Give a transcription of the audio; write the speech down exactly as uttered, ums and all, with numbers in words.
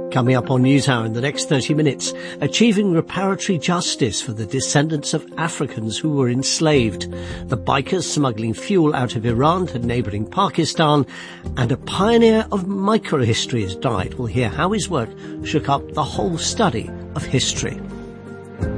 Coming up on NewsHour in the next thirty minutes, achieving reparatory justice for the descendants of Africans who were enslaved, the bikers smuggling fuel out of Iran to neighbouring Pakistan, and a pioneer of microhistory has died. We'll hear how his work shook up the whole study of history.